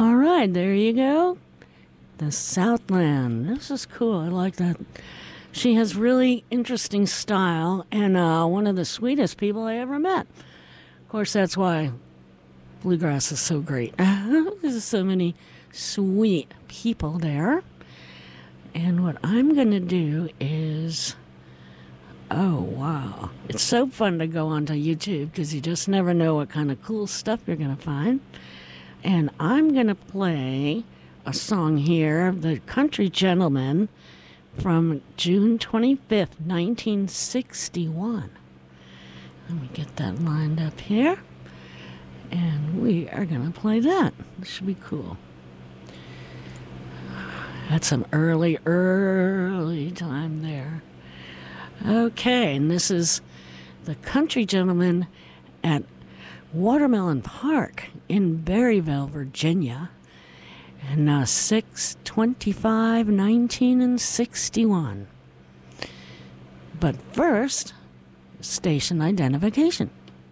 All right, there you go. The Southland. This is cool. I like that. She has really interesting style and one of the sweetest people I ever met. Of course, that's why bluegrass is so great. There's so many sweet people there. And what I'm going to do is... Oh, wow. It's so fun to go onto YouTube because you just never know what kind of cool stuff you're going to find. And I'm going to play a song here, The Country Gentleman, from June 25th, 1961. Let me get that lined up here. And we are going to play that. This should be cool. That's some early time there. Okay, and this is The Country Gentleman at Watermelon Park in Berryville, Virginia, and 6/25/19 and 61. But first, station identification.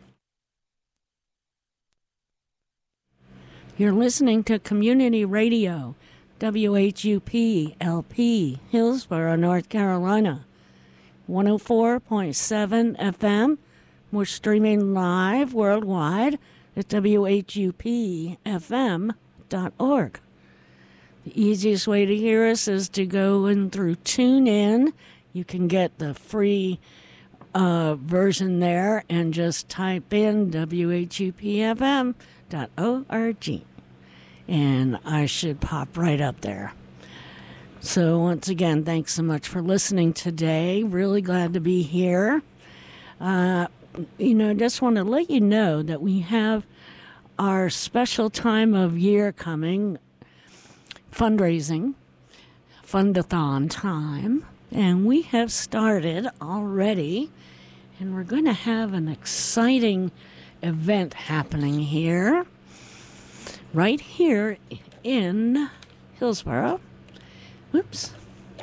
You're listening to Community Radio, WHUP LP, Hillsborough, North Carolina, 104.7 FM. We're streaming live worldwide at WHUPFM.org. The easiest way to hear us is to go in through TuneIn. You can get the free version there and just type in WHUPFM.org. And I should pop right up there. So once again, thanks so much for listening today. Really glad to be here. Just want to let you know that we have our special time of year coming, fundraising, fundathon time. And we have started already. And we're going to have an exciting event happening here. Right here in Hillsborough. Whoops.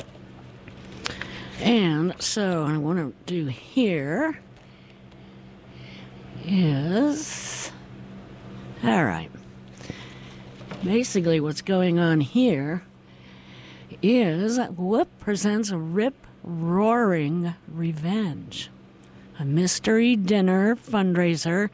And so I want to do here is... All right. Basically what's going on here is Whoop presents a Rip Roaring Revenge. A mystery dinner fundraiser.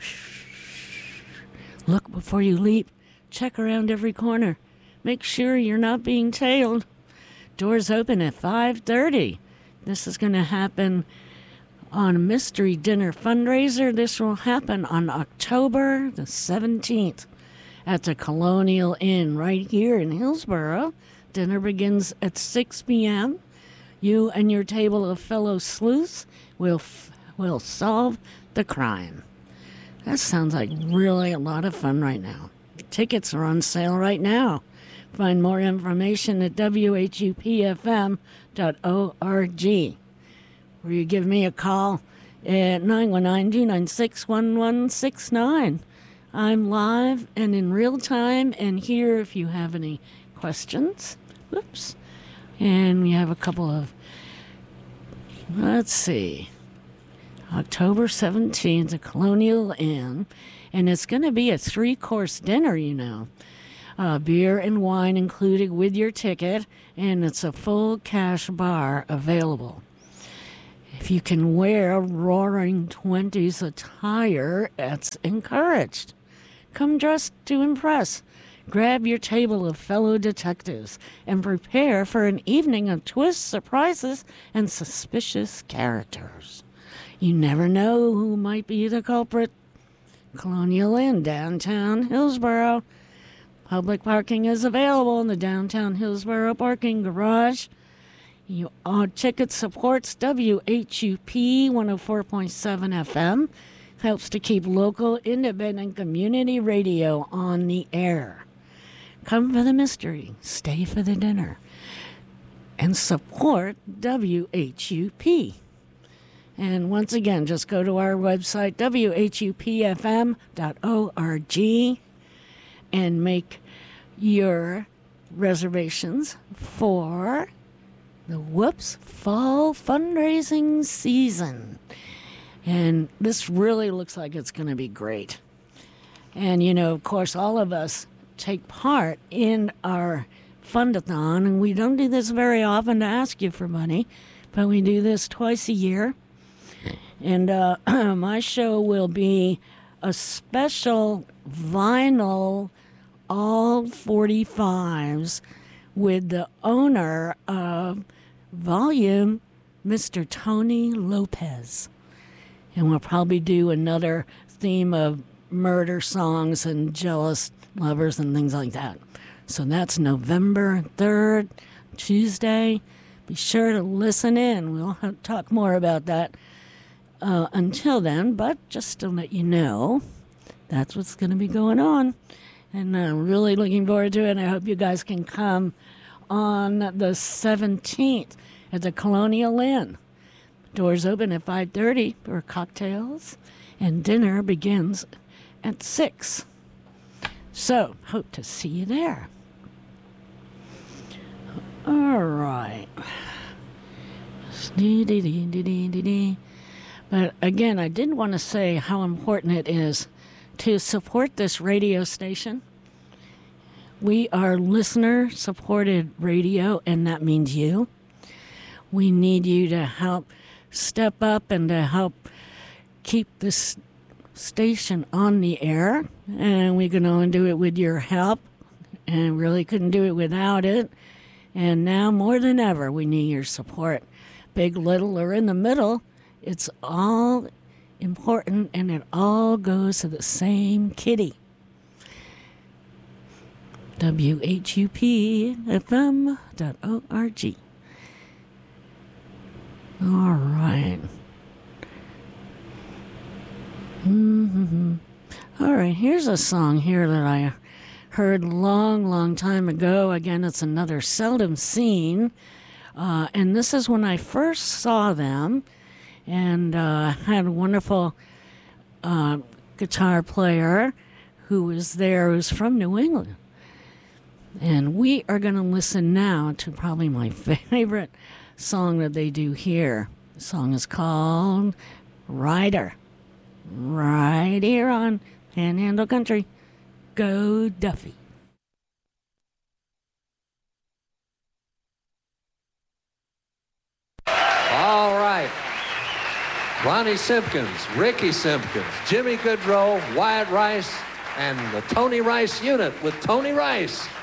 Look before you leap. Check around every corner. Make sure you're not being tailed. Doors open at 5:30. This is going to happen on a mystery dinner fundraiser. This will happen on October the 17th at the Colonial Inn right here in Hillsborough. Dinner begins at 6 p.m. You and your table of fellow sleuths will solve the crime. That sounds like really a lot of fun right now. Tickets are on sale right now. Find more information at WHUPFM.org. Or you give me a call at 919-296-1169. I'm live and in real time and here if you have any questions. Whoops. And we have a couple of, let's see, October 17th, the Colonial Inn. And it's going to be a 3-course dinner, beer and wine included with your ticket, and it's a full cash bar available. If you can wear Roaring Twenties attire, that's encouraged. Come dressed to impress. Grab your table of fellow detectives and prepare for an evening of twists, surprises, and suspicious characters. You never know who might be the culprit. Colonial Inn, downtown Hillsborough. Public parking is available in the downtown Hillsborough parking garage. Ticket supports WHUP 104.7 FM. Helps to keep local, independent community radio on the air. Come for the mystery, stay for the dinner, and support WHUP. And once again, just go to our website, WHUPFM.org, and make your reservations for the Whoops Fall Fundraising Season. And this really looks like it's going to be great. And, of course, all of us take part in our fundathon, and we don't do this very often to ask you for money, but we do this twice a year. And my show will be a special vinyl all 45s with the owner of Volume, Mr. Tony Lopez. And we'll probably do another theme of murder songs and jealous lovers and things like that. So that's November 3rd, Tuesday. Be sure to listen in. We'll talk more about that until then, but just to let you know, that's what's going to be going on. And I'm really looking forward to it. And I hope you guys can come on the 17th at the Colonial Inn. Doors open at 5:30 for cocktails, and dinner begins at 6. So, hope to see you there. All right. But again, I did want to say how important it is to support this radio station. We are listener-supported radio, and that means you. We need you to help step up and to help keep this station on the air, and we can only do it with your help, and really couldn't do it without it. And now more than ever, we need your support. Big, little, or in the middle, it's all important, and it all goes to the same kitty. WHUPFM.org. All right. All right, here's a song here that I heard long time ago. Again, it's another Seldom Seen. And this is when I first saw them, and had a wonderful guitar player who was there, who's from New England. And we are going to listen now to probably my favorite song that they do here. The song is called Rider. Right here on Panhandle Country. Go Duffy. All right. Ronnie Simpkins, Ricky Simpkins, Jimmy Goodrow, Wyatt Rice, and the Tony Rice Unit with Tony Rice.